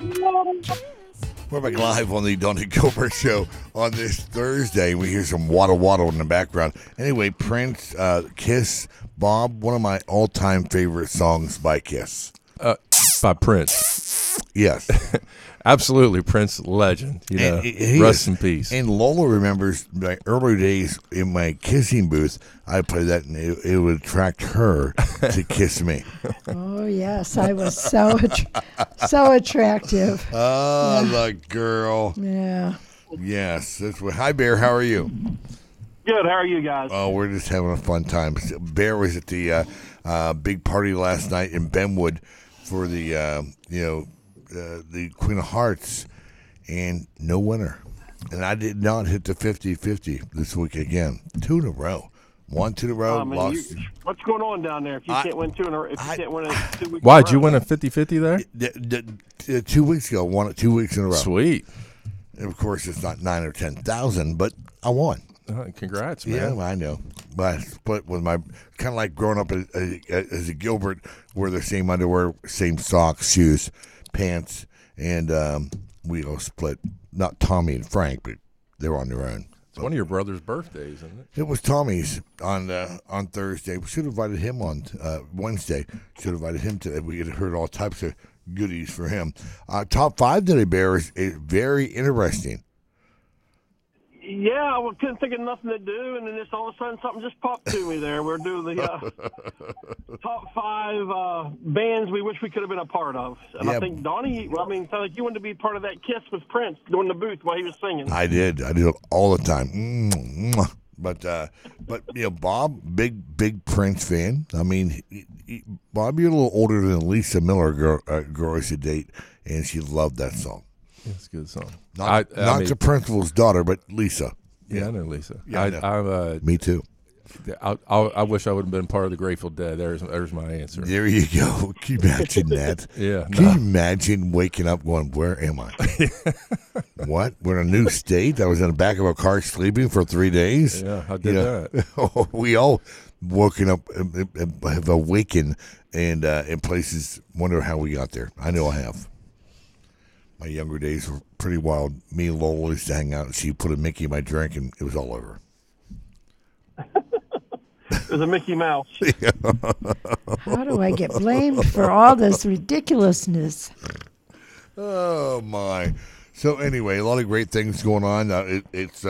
We're back live on the Donnie Gilbert Show on this Thursday. We hear some waddle waddle in the background. Anyway, Prince, Kiss, Bob, one of my all-time favorite songs by Kiss. By Prince. Yes. Absolutely, Prince, legend. You know, rest in peace. And Lola remembers my early days in my kissing booth. I played that, and it would attract her to kiss me. Oh, yes. I was so attractive. Oh, the girl. Yeah. Yes. Hi, Bear. How are you? Good. How are you guys? Oh, we're just having a fun time. Bear was at the big party last night in Benwood for the Queen of Hearts, and no winner. And I did not hit the 50-50 this week again. 2 in a row. 1, 2 in a row. Lost. What's going on down there? If you can't win 2 in a row, if you can't win it 2 weeks. Why did you win a 50-50 there? 2 weeks ago, won it 2 weeks in a row. Sweet. And of course, it's not 9 or 10,000, but I won. Congrats, man. Yeah, I know. But I split with my kind of like growing up as a Gilbert, wear the same underwear, same socks, shoes, pants, and we all split. Not Tommy and Frank, but they were on their own. It's one of your brother's birthdays, isn't it? It was Tommy's on Thursday. We should have invited him on Wednesday. Should have invited him today. We had heard all types of goodies for him. Top 5 today, Bear, is very interesting. Yeah, I couldn't think of nothing to do, and then just all of a sudden something just popped to me there. We're doing the top 5 bands we wish we could have been a part of. And I think Donnie, sounded like you wanted to be part of that Kiss with Prince during the booth while he was singing. I did it all the time. But Bob, big Prince fan. I mean, Bob, you're a little older than Lisa Miller, girl I used to date, and she loved that song. Yeah, it's a good song. Not the principal's daughter, but Lisa. Yeah, I know Lisa. Yeah, I know. Me too. I wish I would have been part of the Grateful Dead. There's my answer. There you go. Can you imagine that? Yeah. Can you imagine waking up going, where am I? What? We're in a new state? I was in the back of a car sleeping for 3 days? Yeah, I did that. We all woken up, have awakened, and in places, wonder how we got there. I know I have. My younger days were pretty wild. Me and Lola used to hang out, and she put a Mickey in my drink, and it was all over. It was a Mickey Mouse. How do I get blamed for all this ridiculousness? Oh, my. So, anyway, a lot of great things going on. It's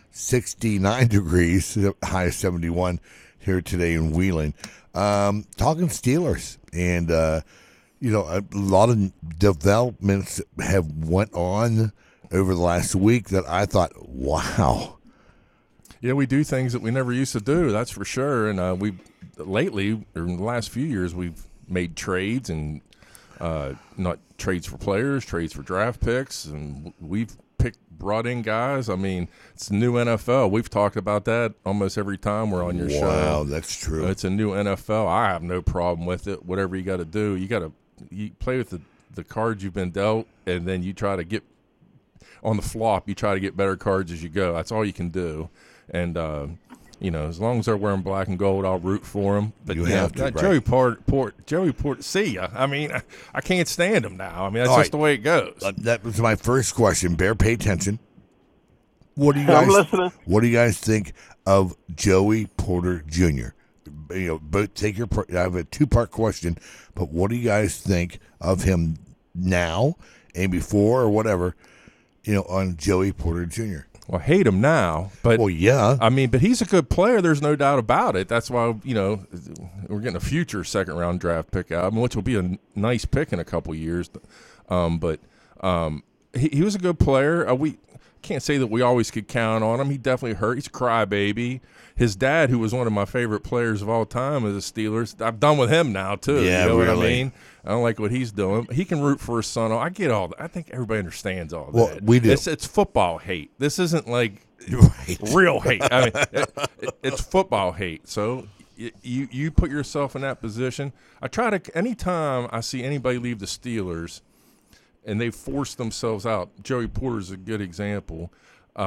69 degrees, high of 71 here today in Wheeling. Talking Steelers, and a lot of developments have went on over the last week that I thought, wow. Yeah, we do things that we never used to do, that's for sure. And we lately, or in the last few years, we've made trades, and not trades for players, trades for draft picks, and we've brought in guys. I mean, it's the new NFL. We've talked about that almost every time we're on your show. Wow, that's true. It's a new NFL. I have no problem with it. Whatever you got to do, you play with the cards you've been dealt, and then you try to get on the flop. You try to get better cards as you go. That's all you can do. And as long as they're wearing black and gold, I'll root for them. But you have to, right? Joey Porter. See ya. I mean, I can't stand him now. I mean, that's all just the way it goes. That was my first question. Bear, pay attention. What do you I'm guys? listening. What do you guys think of Joey Porter Jr.? Both take your. I have a 2-part question, but what do you guys think of him now and before or whatever? On Joey Porter Jr. Well, I hate him now, but yeah. I mean, but he's a good player. There's no doubt about it. That's why we're getting a future second-round draft pick out, which will be a nice pick in a couple years. But he was a good player. We can't say that we always could count on him. He definitely hurt. He's a crybaby. His dad, who was one of my favorite players of all time as a Steelers, I'm done with him now too. Yeah, you know really. what I mean? I don't like what he's doing. He can root for his son. I get all that. I think everybody understands all well, that. We do. It's football hate. This isn't like right. real hate. I mean, it's football hate. So you put yourself in that position. I try to, anytime I see anybody leave the Steelers and they force themselves out, Joey Porter's a good example.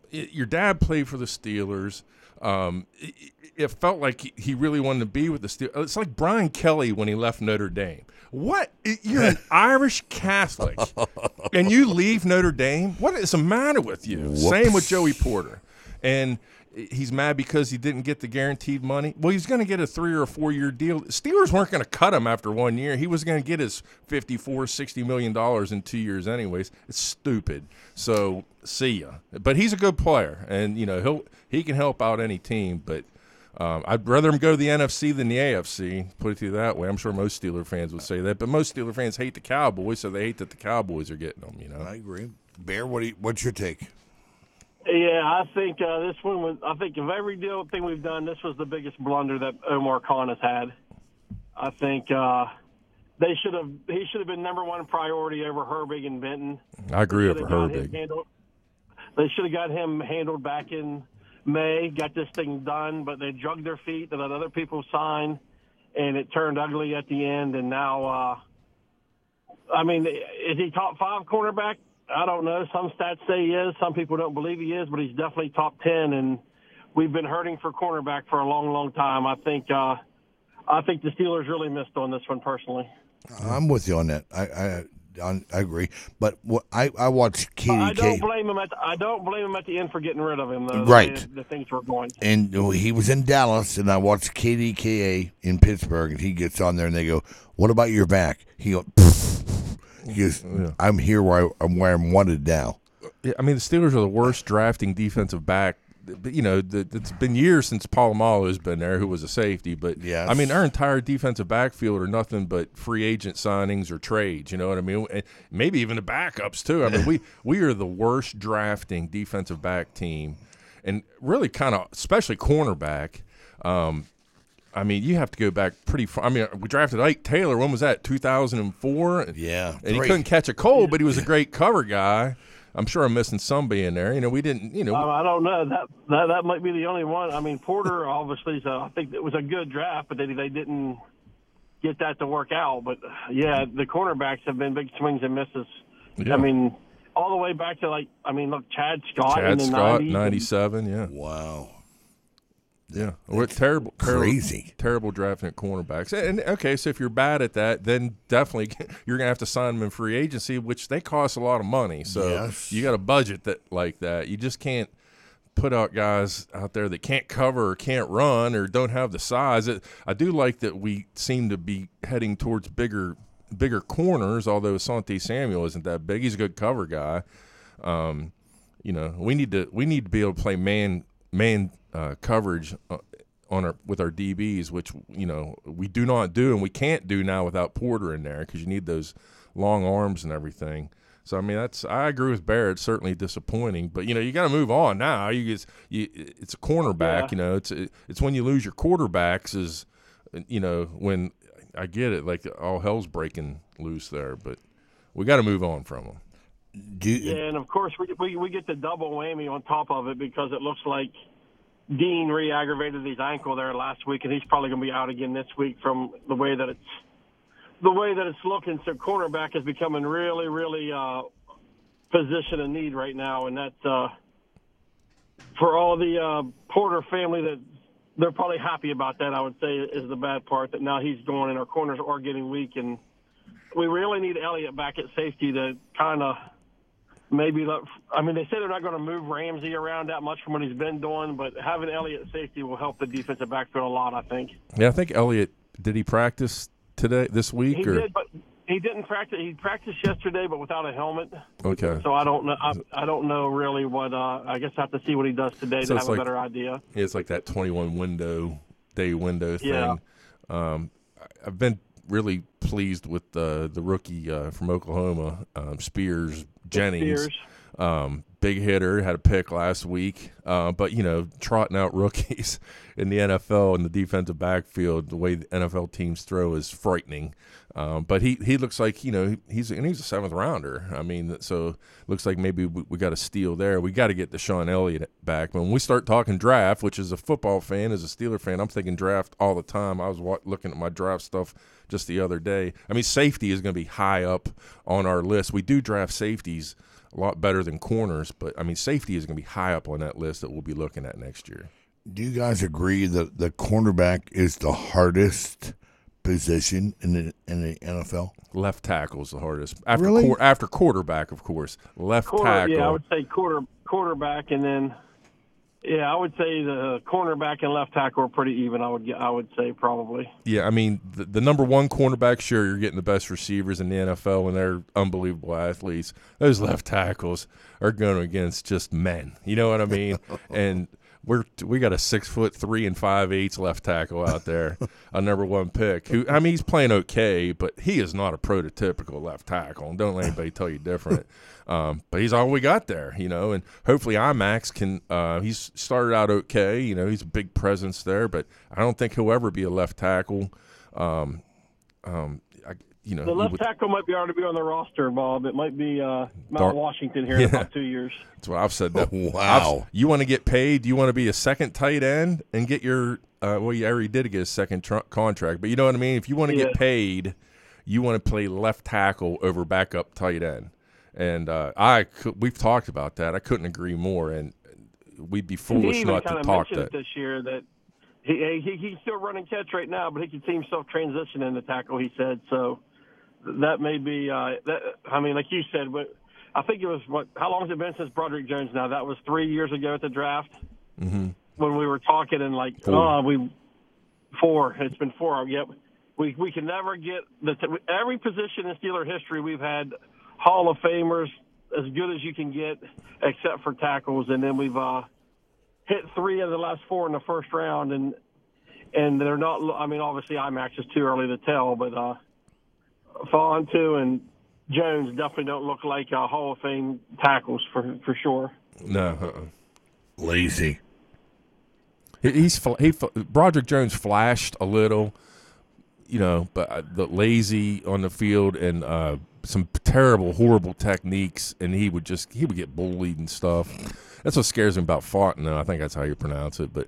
your dad played for the Steelers. It felt like he really wanted to be with the Steelers. It's like Brian Kelly when he left Notre Dame. What? You're an Irish Catholic, and you leave Notre Dame? What is the matter with you? Whoops. Same with Joey Porter. And he's mad because he didn't get the guaranteed money. Well, he's going to get a 3 or 4 year deal. Steelers weren't going to cut him after 1 year. He was going to get his $60 million in 2 years anyways. It's stupid. So see ya. But he's a good player, and he can help out any team. But I'd rather him go to the NFC than the AFC. Put it to you that way. I'm sure most Steeler fans would say that. But most Steeler fans hate the Cowboys, so they hate that the Cowboys are getting them. I agree. Bear, what's your take? Yeah, I think this one was. I think of every thing we've done, this was the biggest blunder that Omar Khan has had. I think he should have been number one priority over Herbig and Benton. I agree over Herbig. They should have got him handled back in May, got this thing done, but they drugged their feet. They let other people sign, and it turned ugly at the end. And now, is he top 5 cornerback? I don't know. Some stats say he is. Some people don't believe he is, but he's definitely top 10. And we've been hurting for cornerback for a long, long time. I think the Steelers really missed on this one personally. I'm with you on that. I agree. But I watched KDK. I don't blame him at the end for getting rid of him, though. Right. The things were going. And he was in Dallas, and I watched KDKA in Pittsburgh, and he gets on there, and they go, "What about your back?" He goes, "I'm here where I'm wanted now." The Steelers are the worst drafting defensive back. But, it's been years since Polamalu's been there, who was a safety. But, yes. Our entire defensive backfield are nothing but free agent signings or trades, you know what I mean? And maybe even the backups, too. We are the worst drafting defensive back team. And really kind of, especially cornerback, you have to go back pretty far. We drafted Ike Taylor. When was that, 2004? Yeah. And he couldn't catch a cold, but he was a great cover guy. I'm sure I'm missing somebody in there. We didn't, I don't know. That might be the only one. Porter, obviously, I think it was a good draft, but they didn't get that to work out. But, yeah, the cornerbacks have been big swings and misses. Yeah. All the way back to, look, Chad Scott in the 90s. 97, yeah. Wow. Yeah, we're terrible drafting at cornerbacks. And okay, so if you're bad at that, then definitely you're gonna have to sign them in free agency, which they cost a lot of money. So you got a budget like that. You just can't put out guys out there that can't cover or can't run or don't have the size. I do like that we seem to be heading towards bigger corners. Although Asante Samuel isn't that big, he's a good cover guy. We need to be able to play man coverage with our DBs, which we do not do, and we can't do now without Porter in there because you need those long arms and everything. So I agree with Barrett. It's certainly disappointing, but you got to move on now. It's a cornerback. Yeah. It's when you lose your quarterbacks is when I get it, like all hell's breaking loose there, but we got to move on from them. And of course we get the double whammy on top of it because it looks like Dean re-aggravated his ankle there last week, and he's probably going to be out again this week from the way that it's looking. So cornerback is becoming really, really position of need right now, and that's for all the Porter family that they're probably happy about that. I would say is the bad part that now he's going and our corners are getting weak, and we really need Elliott back at safety to kind of. Maybe, they say they're not going to move Ramsey around that much from what he's been doing, but having Elliott at safety will help the defensive backfield a lot, I think. Yeah, I think Elliott, did he practice this week? He did, but he didn't practice. He practiced yesterday, but without a helmet. Okay. So I don't know. I don't know really what. I guess I have to see what he does today to have a better idea. Yeah, it's like that 21 day window thing. Yeah. I've been really pleased with the rookie from Oklahoma, Spears Jennings. Big hitter, had a pick last week. But, trotting out rookies in the NFL in the defensive backfield, the way the NFL teams throw is frightening. But he looks like, he's a 7th rounder. So looks like maybe we got a steal there. We got to get Deshaun Elliott back. When we start talking draft, which as a football fan, as a Steeler fan, I'm thinking draft all the time. I was looking at my draft stuff just the other day. Safety is going to be high up on our list. We do draft safeties a lot better than corners. But, I mean, safety is going to be high up on that list that we'll be looking at next year. Do you guys agree that the cornerback is the hardest position in the NFL? Left tackle is the hardest. After Really? After quarterback, of course. Left tackle. Yeah, I would say quarterback, and then I would say the cornerback and left tackle are pretty even. I would say probably. Yeah, I mean the number one cornerback. Sure, you're getting the best receivers in the NFL, and they're unbelievable athletes. Those left tackles are going against just men. You know what I mean? And we got a 6'3" and 5'8" left tackle out there, a number one pick. Who, I mean, he's playing okay, but he is not a prototypical left tackle. And don't let anybody tell you different. But he's all we got there, you know. And hopefully IMAX can. He's started out okay, you know. He's a big presence there, but I don't think he'll ever be a left tackle. The left tackle might be already be on the roster, Bob. It might be Mount Washington here in about 2 years. That's what I've said. That. Wow. You want to get paid? You want to be a second tight end and get your you already did get a second contract, but you know what I mean? If you want to get paid, you want to play left tackle over backup tight end. And we've talked about that. I couldn't agree more, and we'd be foolish not to talk that. This year that he's still running catch right now, but he can see himself transition into tackle, he said. So that may be that. I mean, like you said, but I think it was how long has it been since Broderick Jones now? That was 3 years ago at the draft when we were talking, and like, four. It's been 4. Yep. We can never get every position in Steeler history. We've had Hall of Famers as good as you can get, except for tackles, and then we've hit 3 of the last 4 in the first round, and they're not. I mean, obviously IMAX is too early to tell, but Fontu and Jones definitely don't look like Hall of Fame tackles for sure. No, Lazy. Broderick Jones flashed a little, you know, but the lazy on the field and some terrible, horrible techniques, and he would get bullied and stuff. That's what scares him about Fontenot. I think that's how you pronounce it. But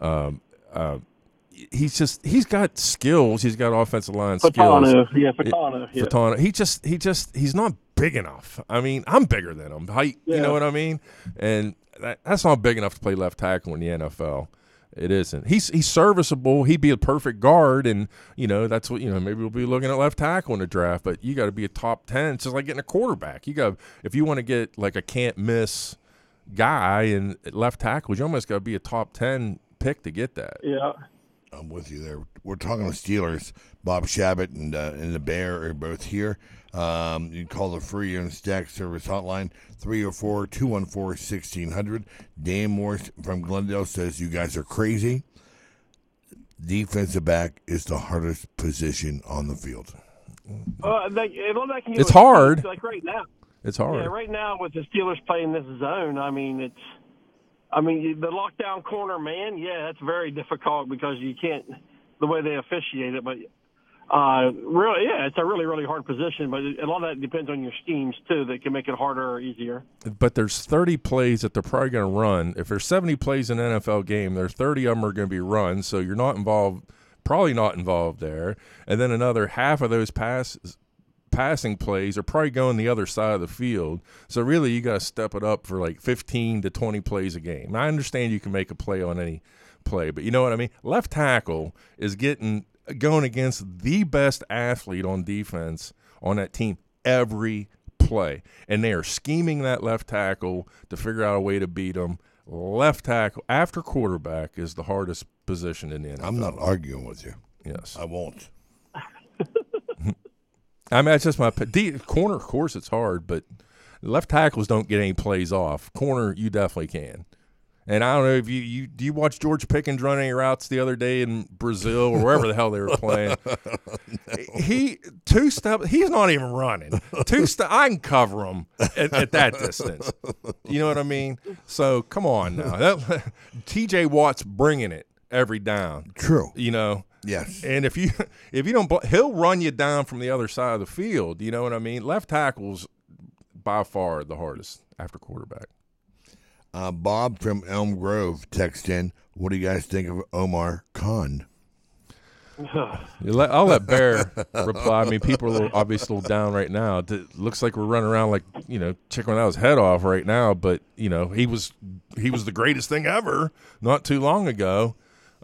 he's got skills. He's got offensive line skills. Fatano. He's not big enough. I mean, I'm bigger than him. Height, you know what I mean? And that's not big enough to play left tackle in the NFL. It isn't. He's serviceable. He'd be a perfect guard, and you know that's what maybe we'll be looking at left tackle in the draft. But you got to be a top 10. It's just like getting a quarterback. If you want to get like a can't miss guy in left tackle, you almost got to be a top 10 pick to get that. Yeah, I'm with you there. We're talking to Steelers. Bob Shabbat and the Bear are both here. You can call the free and stack service hotline 304-214-1600. Dan Morse from Glendale says you guys are crazy. Defensive back is the hardest position on the field. It's hard. Like right now, it's hard. Yeah, right now with the Steelers playing this zone, the lockdown corner man. Yeah, that's very difficult because you can't the way they officiate it, but. It's a really, really hard position, but a lot of that depends on your schemes, too, that can make it harder or easier. But there's 30 plays that they're probably going to run. If there's 70 plays in an NFL game, there's 30 of them are going to be run, so you're probably not involved there. And then another half of those passing plays are probably going the other side of the field. So really you got to step it up for like 15 to 20 plays a game. I understand you can make a play on any play, but you know what I mean? Left tackle is going against the best athlete on defense on that team every play. And they are scheming that left tackle to figure out a way to beat them. Left tackle after quarterback is the hardest position in the NFL. I'm not arguing with you. Yes. I won't. I mean, that's just my corner, of course, it's hard, but left tackles don't get any plays off. Corner, you definitely can. And I don't know if do you watch George Pickens run any routes the other day in Brazil or wherever the hell they were playing? He's not even running. I can cover him at that distance. You know what I mean? So come on now. T.J. Watt's bringing it every down. True. You know. Yes. And if you don't, he'll run you down from the other side of the field. You know what I mean? Left tackle's by far the hardest after quarterback. Bob from Elm Grove texted in, what do you guys think of Omar Khan? I'll let Bear reply. I mean, people are obviously a little down right now. It looks like we're running around like, chicken without his head off right now. But, he was the greatest thing ever not too long ago.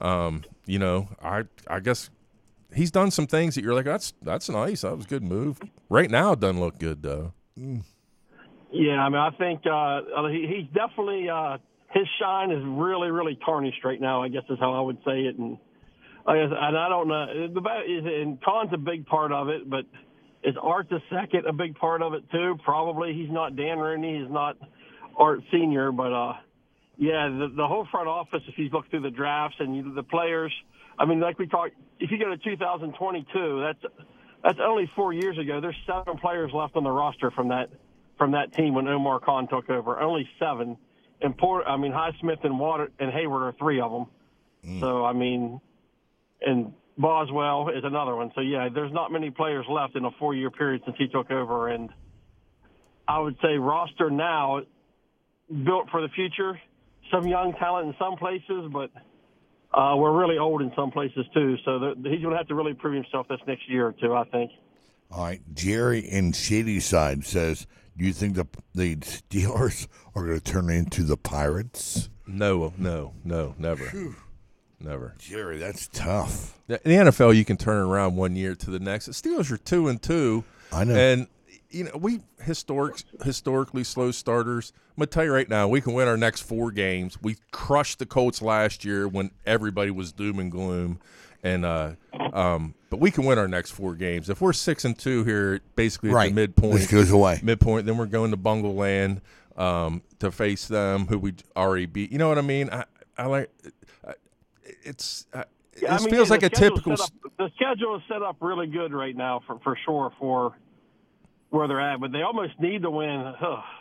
I guess he's done some things that you're like, that's nice. That was a good move. Right now it doesn't look good, though. Yeah, I mean, I think he's definitely his shine is really, really tarnished right now, I guess is how I would say it. And I don't know. And Con's a big part of it, but is Art the second a big part of it too? Probably. He's not Dan Rooney. He's not Art Sr. But, the whole front office, if you look through the drafts and the players, I mean, like we talked, if you go to 2022, that's only 4 years ago. There's 7 players left on the roster from that team when Omar Khan took over. Only 7. And Highsmith and Hayward are 3 of them. So, I mean, and Boswell is another one. So, yeah, there's not many players left in a 4-year period since he took over. And I would say roster now built for the future. Some young talent in some places, but we're really old in some places too. So he's going to have to really prove himself this next year or two, I think. All right. Jerry in Shadyside says, do you think the Steelers are going to turn into the Pirates? No, never. Whew. Never. Jerry, that's tough. In the NFL, you can turn it around 1 year to the next. The Steelers are 2-2. I know. And, we historically slow starters. I'm going to tell you right now, we can win our next 4 games. We crushed the Colts last year when everybody was doom and gloom. And but we can win our next 4 games. If we're 6-2 here, basically at the midpoint. This goes away. Midpoint, then we're going to Bungle Land to face them, who we already beat. You know what I mean? I like it's. It feels like a typical. The schedule is set up really good right now for sure for where they're at, but they almost need to win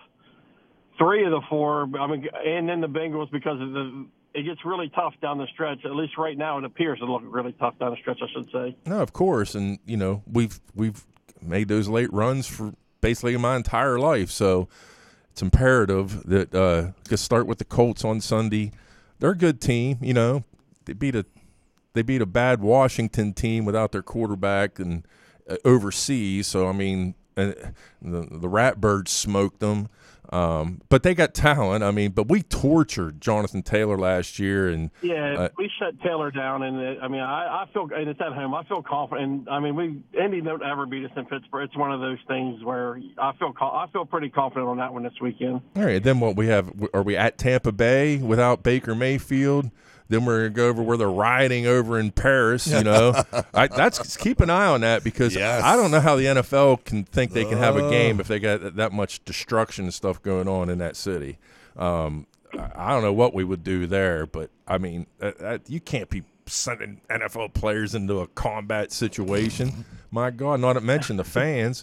3 of the 4. I mean, and then the Bengals because it gets really tough down the stretch. At least right now, it appears to look really tough down the stretch, I should say. No, of course, and we've made those late runs for basically my entire life, so it's imperative that to start with the Colts on Sunday. They're a good team, They beat a bad Washington team without their quarterback and overseas. So I mean, the Ratbirds smoked them. But they got talent. I mean, but we tortured Jonathan Taylor last year, and we shut Taylor down. And I feel, and it's at home. I feel confident. And I mean, Indy don't ever beat us in Pittsburgh. It's one of those things where I feel pretty confident on that one this weekend. All right. Then what we have? Are we at Tampa Bay without Baker Mayfield? Then we're going to go over where they're rioting over in Paris, That's keep an eye on that because I don't know how the NFL can think they can have a game if they got that much destruction and stuff going on in that city. I don't know what we would do there, but, I mean, you can't be sending NFL players into a combat situation. My God, not to mention the fans.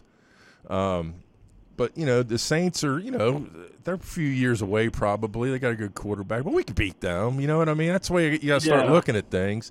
But, the Saints are, they're a few years away probably. They got a good quarterback. But we can beat them. You know what I mean? That's the way you got to start looking at things.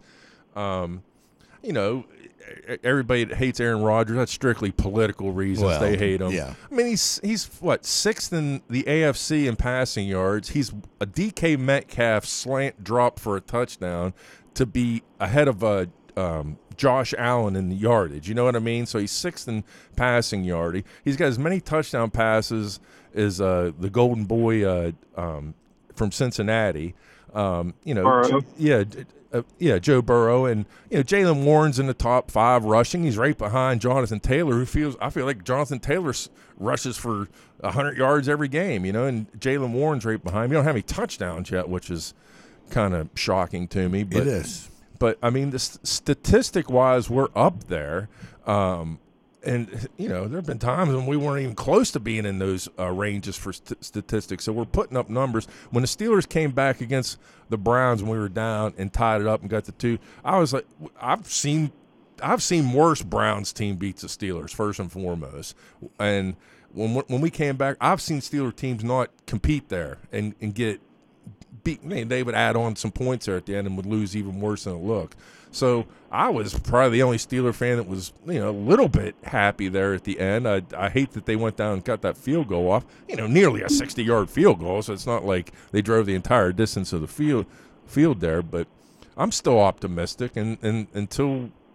Everybody that hates Aaron Rodgers, that's strictly political reasons they hate him. Yeah. I mean, he's what, 6th in the AFC in passing yards. He's a DK Metcalf slant drop for a touchdown to be ahead of Josh Allen in the yardage. You know what I mean? So he's 6th in passing yardage. He's got as many touchdown passes as the Golden Boy from Cincinnati. Burrow. Joe Burrow. And, Jaylen Warren's in the top 5 rushing. He's right behind Jonathan Taylor, I feel like Jonathan Taylor rushes for 100 yards every game, and Jaylen Warren's right behind him. He don't have any touchdowns yet, which is kind of shocking to me. But it is. But, I mean, statistic-wise, we're up there. And, there have been times when we weren't even close to being in those ranges for statistics. So we're putting up numbers. When the Steelers came back against the Browns when we were down and tied it up and got the 2, I was like, I've seen worse Browns team beats the Steelers, first and foremost. And when we came back, I've seen Steeler teams not compete there and get beat. They would add on some points there at the end and would lose even worse than it looked. So I was probably the only Steeler fan that was, a little bit happy there at the end. I hate that they went down and got that field goal off, nearly a 60-yard field goal. So it's not like they drove the entire distance of the field there. But I'm still optimistic, and until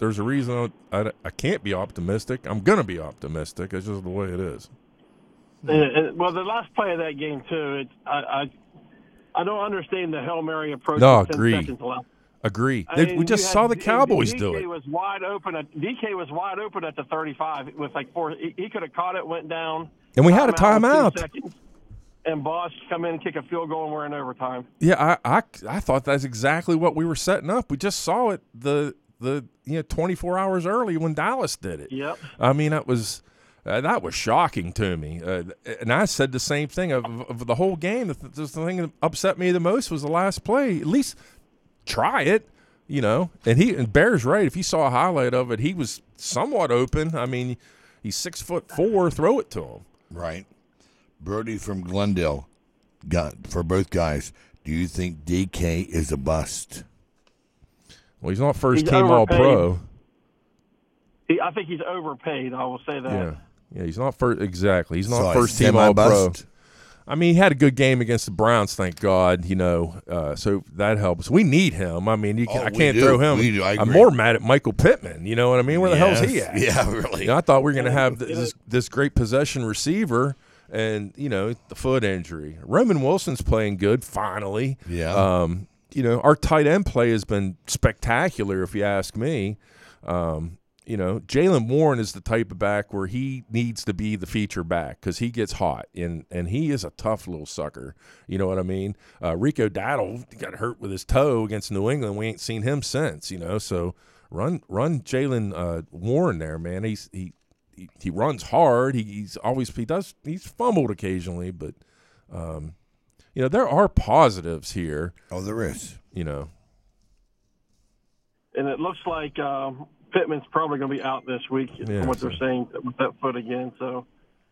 there's a reason I can't be optimistic. I'm gonna be optimistic. It's just the way it is. Well, the last play of that game too. I don't understand the Hail Mary approach. No, with 10 agree. seconds left. Agree. I mean, We just saw the Cowboys DK do it. Was wide open. DK was wide open at the 35 with like 4. He could have caught it, went down, And we had a timeout timeout. with 2 seconds, and Bosch come in and kick a field goal, and we're in overtime. Yeah, I thought that's exactly what we were setting up. We just saw it the 24 hours early when Dallas did it. Yep. I mean, that was shocking to me. And I said the same thing of the whole game. The thing that upset me the most was the last play. At least try it, And Bear's right. If you saw a highlight of it, he was somewhat open. I mean, he's 6'4". Throw it to him. Right. Brody from Glendale, for both guys, do you think DK is a bust? Well, he's not first He's team overpaid. All-Pro. I think he's overpaid. I will say that. Yeah, he's not first. Exactly, he's not So first team All-Pro. semi-bust? I mean, he had a good game against the Browns, thank God. So that helps. We need him. I mean, I we can't do. throw him. We do. I I'm agree. more mad at Michael Pittman. You know what I mean? Where the hell's he at? Yeah, really. I thought we were going to have this great possession receiver, and the foot injury. Roman Wilson's playing good finally. Yeah. Our tight end play has been spectacular, if you ask me. Jaylen Warren is the type of back where he needs to be the feature back because he gets hot, and he is a tough little sucker. You know what I mean? Rico Dowdle got hurt with his toe against New England. We ain't seen him since. So run Jaylen Warren there, man. He runs hard. He's fumbled occasionally, but there are positives here. Oh, there is. And it looks like Pittman's probably going to be out this week, from what they're saying, with that foot again. So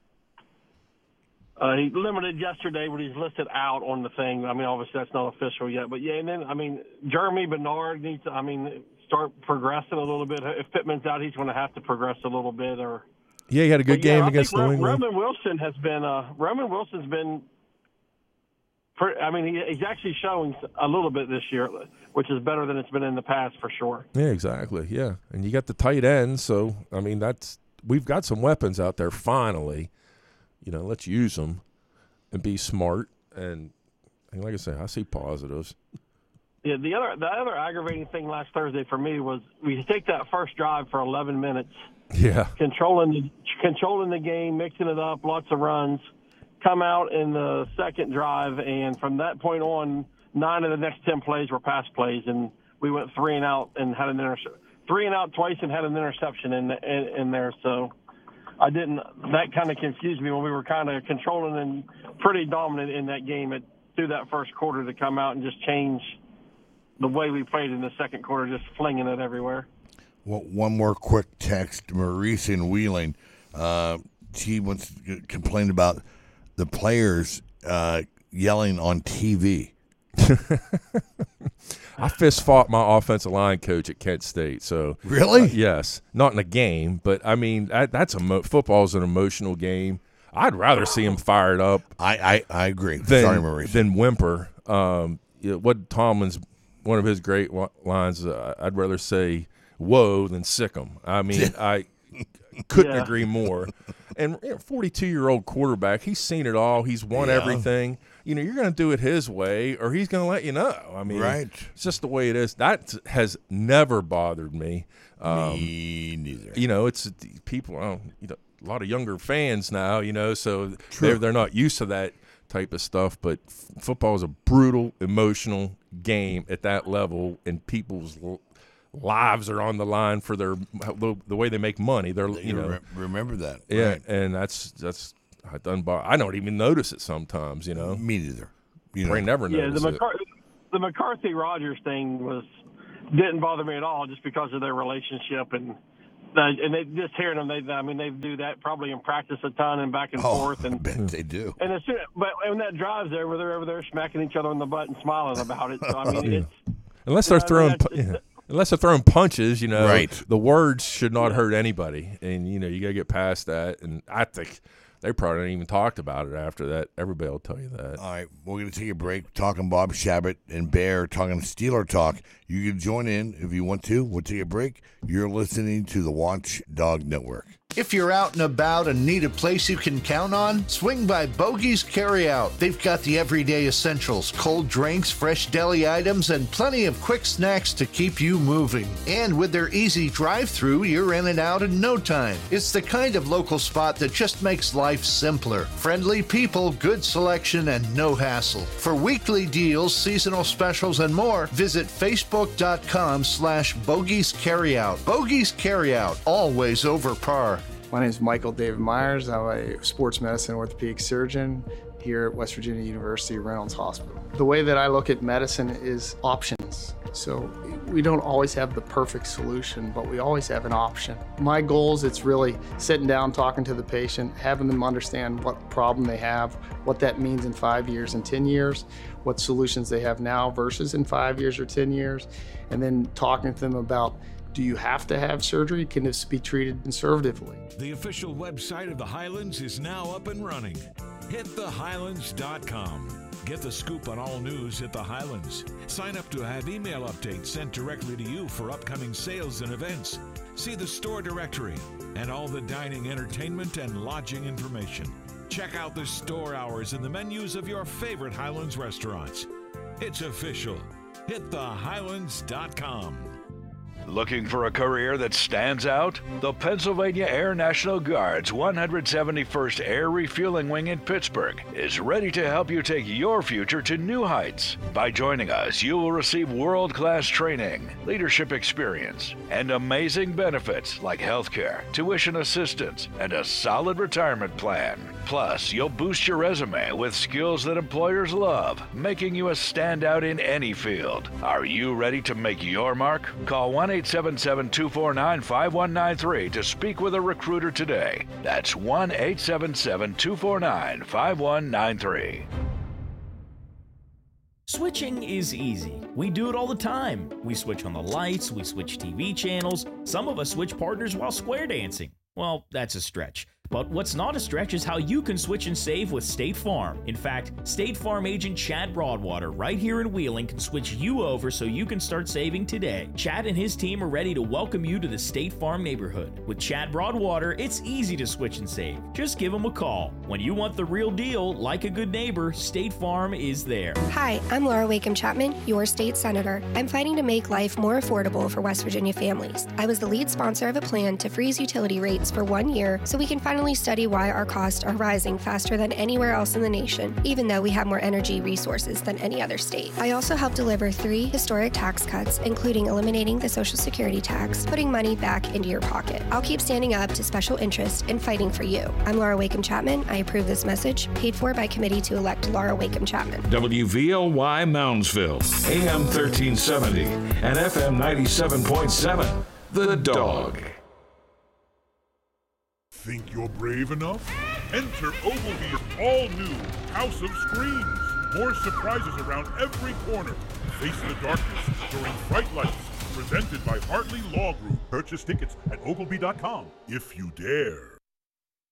he limited yesterday, but he's listed out on the thing. I mean, obviously that's not official yet. But, and then, Jeremy Bernard needs to, start progressing a little bit. If Pittman's out, he's going to have to progress a little bit. Yeah, he had a good game against New England. Roman Wilson's been he's actually showing a little bit this year, which is better than it's been in the past for sure. Yeah, exactly. Yeah, and you got the tight end, so we've got some weapons out there. Finally, let's use them and be smart. And like I say, I see positives. Yeah, the other aggravating thing last Thursday for me was we take that first drive for 11 minutes. Yeah, controlling the game, mixing it up, lots of runs. Come out in the second drive, and from that point on, 9 of the next 10 plays were pass plays, and we went 3 and out and had an interception. 3 and out twice and had an interception in there. So that kind of confused me when we were kind of controlling and pretty dominant in that game through that first quarter to come out and just change the way we played in the second quarter, just flinging it everywhere. Well, one more quick text. Maurice in Wheeling, she wants to complain about the players yelling on TV. I fist fought my offensive line coach at Kent State. So really, yes, not in a game, but that's football's an emotional game. I'd rather see him fired up. I agree. Sorry, Maurice. Than whimper. What Tomlin's one of his great lines. I'd rather say "whoa" than "sick 'em." I mean, I couldn't agree more. And 42-year-old quarterback, he's seen it all. He's won everything. You're going to do it his way, or he's going to let you know. I mean, it's just the way it is. That has never bothered me. Me neither. It's people. A lot of younger fans now. So they're not used to that type of stuff. But football is a brutal, emotional game at that level, and people's lives are on the line for the way they make money. Remember that. Yeah, right. and that's I don't even notice it sometimes. Me neither. I never notice it. The McCarthy Rogers thing didn't bother me at all, just because of their relationship and they just hearing them. They do that probably in practice a ton and back and forth. And I bet they do. And but when that drive's over, they're over there smacking each other on the butt and smiling about it. So it's unless they're throwing. Unless they're throwing punches, right. The words should not hurt anybody, and you got to get past that. And I think they probably ain't even talked about it after that. Everybody will tell you that. All right, we're going to take a break. Talking Bob Shabbat and Bear, talking Steeler talk. You can join in if you want to. We'll take a break. You're listening to the Watchdog Network. If you're out and about and need a place you can count on, swing by Bogey's Carryout. They've got the everyday essentials, cold drinks, fresh deli items, and plenty of quick snacks to keep you moving. And with their easy drive-thru, you're in and out in no time. It's the kind of local spot that just makes life simpler. Friendly people, good selection, and no hassle. For weekly deals, seasonal specials, and more, visit Facebook.com/Bogey's Carryout. Bogey's Carryout, always over par. My name is Michael David Myers. I'm a sports medicine orthopedic surgeon here at West Virginia University Reynolds Hospital. The way that I look at medicine is options. So we don't always have the perfect solution, but we always have an option. My goals, it's really sitting down, talking to the patient, having them understand what problem they have, what that means in 5 years and 10 years, what solutions they have now versus in 5 years or 10 years, and then talking to them about, do you have to have surgery? Can this be treated conservatively? The official website of the Highlands is now up and running. HitTheHighlands.com. Get the scoop on all news at the Highlands. Sign up to have email updates sent directly to you for upcoming sales and events. See the store directory and all the dining, entertainment, and lodging information. Check out the store hours and the menus of your favorite Highlands restaurants. It's official. HitTheHighlands.com. Looking for a career that stands out? The Pennsylvania Air National Guard's 171st Air Refueling Wing in Pittsburgh is ready to help you take your future to new heights. By joining us, you will receive world-class training, leadership experience, and amazing benefits like healthcare, tuition assistance, and a solid retirement plan. Plus, you'll boost your resume with skills that employers love, making you a standout in any field. Are you ready to make your mark? Call 1-877-249-5193 to speak with a recruiter today. That's 1-877-249-5193. Switching is easy. We do it all the time. We switch on the lights, we switch TV channels. Some of us switch partners while square dancing. Well, that's a stretch. But what's not a stretch is how you can switch and save with State Farm. In fact, State Farm agent Chad Broadwater right here in Wheeling can switch you over so you can start saving today. Chad and his team are ready to welcome you to the State Farm neighborhood. With Chad Broadwater, it's easy to switch and save. Just give him a call. When you want the real deal, like a good neighbor, State Farm is there. Hi, I'm Laura Wakeham Chapman, your state senator. I'm fighting to make life more affordable for West Virginia families. I was the lead sponsor of a plan to freeze utility rates for 1 year so we can finally study why our costs are rising faster than anywhere else in the nation, even though we have more energy resources than any other state. I also helped deliver 3 historic tax cuts, including eliminating the Social Security tax, putting money back into your pocket. I'll keep standing up to special interests and fighting for you. I'm Laura Wakeham Chapman. I approve this message, paid for by committee to elect Laura Wakeham Chapman. WVLY Moundsville, AM 1370 and FM 97.7. The Dog. Think you're brave enough? Enter Ogilvy's all-new House of Screams. More surprises around every corner. Face the darkness during Fright Lights. Presented by Hartley Law Group. Purchase tickets at Ogilvy.com if you dare.